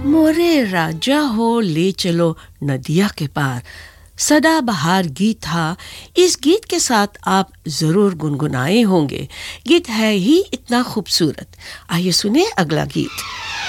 मोरे राजा हो ले चलो नदिया के पार, सदाबहार गीत था। इस गीत के साथ आप जरूर गुनगुनाए होंगे। गीत है ही इतना खूबसूरत। आइए सुने अगला गीत।